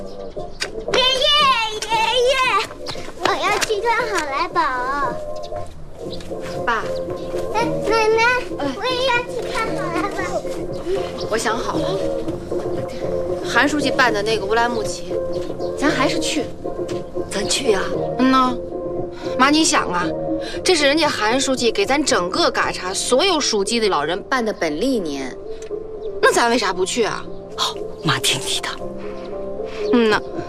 爷爷，我要去看好来宝。 爸， 奶奶，我也要去看好来宝。 我想好了，韩书记办的那个乌兰牧骑，咱还是去。 咱去呀。 呐，妈，你想啊，这是人家韩书记给咱整个嘎查所有属鸡的老人办的本历年，那咱为啥不去啊？ 好，妈听你的。 呐。